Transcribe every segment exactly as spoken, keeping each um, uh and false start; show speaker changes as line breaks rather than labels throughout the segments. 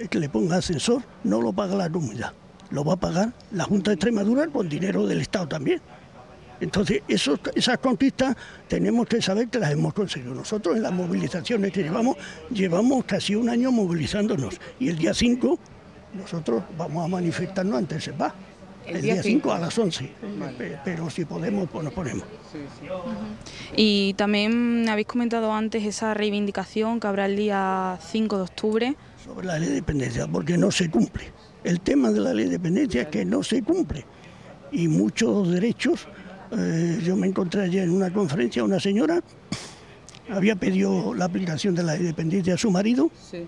que le ponga ascensor no lo paga la comunidad, lo va a pagar la Junta de Extremadura con dinero del Estado también. Entonces, esos, esas conquistas tenemos que saber que las hemos conseguido. Nosotros en las movilizaciones que llevamos, llevamos casi un año movilizándonos. Y el día cinco, nosotros vamos a manifestarnos ante el SEPA. El, el día cinco a las once. Vale. Pero si podemos, pues nos ponemos.
Sí, sí.
Uh-huh. Y también habéis comentado antes esa reivindicación que habrá el día cinco de octubre.
Sobre la ley de dependencia, porque no se cumple. El tema de la ley de dependencia es que no se cumple. Y muchos derechos... Eh, yo me encontré ayer en una conferencia, una señora había pedido la aplicación de la dependencia a su marido, sí,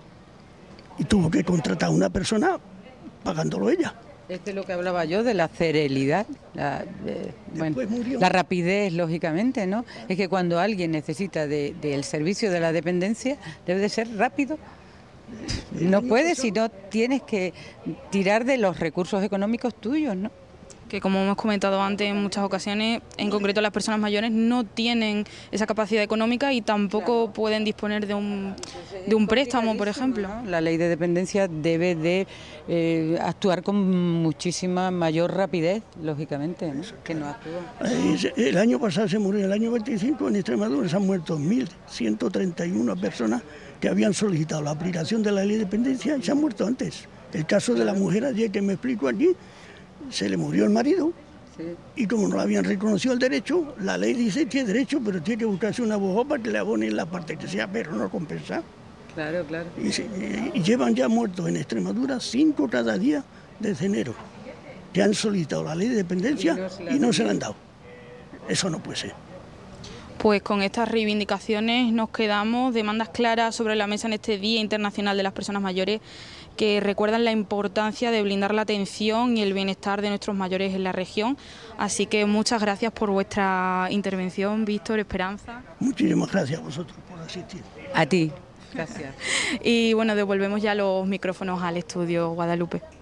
y tuvo que contratar a una persona pagándolo ella.
Este es lo que hablaba yo de la celeridad, la, eh, bueno, la rapidez, lógicamente, ¿no? Es que cuando alguien necesita de, del servicio de la dependencia, debe de ser rápido. No puedes, si no tienes que tirar de los recursos económicos tuyos, ¿no?
Que como hemos comentado antes en muchas ocasiones, en concreto las personas mayores no tienen esa capacidad económica y tampoco claro. pueden disponer de un, de un préstamo, por ejemplo.
¿No? La ley de dependencia debe de eh, actuar con muchísima mayor rapidez, lógicamente, ¿no? Que no actúa.
El año pasado se murió, el año veinticinco en Extremadura se han muerto mil ciento treinta y una personas que habían solicitado la aplicación de la ley de dependencia y se han muerto antes. El caso de la mujer ayer que me explico aquí, se le murió el marido, sí, y como no habían reconocido el derecho, la ley dice que tiene derecho, pero tiene que buscarse un abogado para que le abonen la parte que sea, pero no compensa.
Claro, claro.
Y, se, y llevan ya muertos en Extremadura cinco cada día desde enero, que han solicitado la ley de dependencia y no se la, y no se la han dado. Eso no puede ser.
Pues con estas reivindicaciones nos quedamos, demandas claras sobre la mesa en este Día Internacional de las Personas Mayores, que recuerdan la importancia de blindar la atención y el bienestar de nuestros mayores en la región. Así que muchas gracias por vuestra intervención, Víctor, Esperanza.
Muchísimas gracias a vosotros por asistir.
A ti. Gracias.
Y bueno, devolvemos ya los micrófonos al estudio Guadalupe.